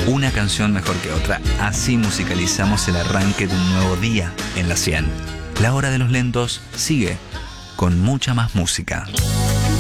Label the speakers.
Speaker 1: Una canción mejor que otra. Así musicalizamos el arranque de un nuevo día en la 100. La hora de los lentos sigue con mucha más música.